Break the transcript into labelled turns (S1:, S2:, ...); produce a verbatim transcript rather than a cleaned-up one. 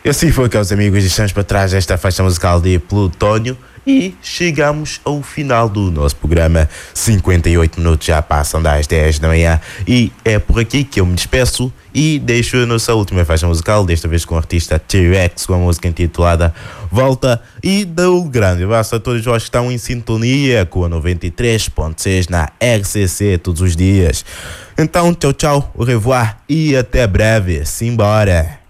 S1: E assim foi, caros amigos, deixamos para trás esta faixa musical de Plutónio e chegamos ao final do nosso programa. cinquenta e oito minutos já passam das dez da manhã e é por aqui que eu me despeço e deixo a nossa última faixa musical, desta vez com o artista T-Rex, com a música intitulada Volta, e dou um grande abraço a todos os que estão em sintonia com a noventa e três ponto seis na R C C todos os dias. Então, tchau, tchau, au revoir e até breve. Simbora!